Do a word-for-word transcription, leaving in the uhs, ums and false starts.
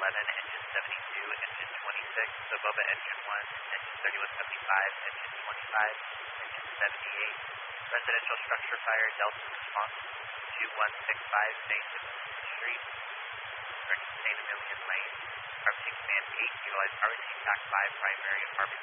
eleven, engine seventy-two, engine twenty-six, Saboba engine one, engine thirty-one seventy-five, engine twenty-five, engine seventy-eight, residential structure fire, Delta response two one six five, Saint Street, turning Saint Emilion Lane, R B C command eight, utilize R B C TAC five primary apartment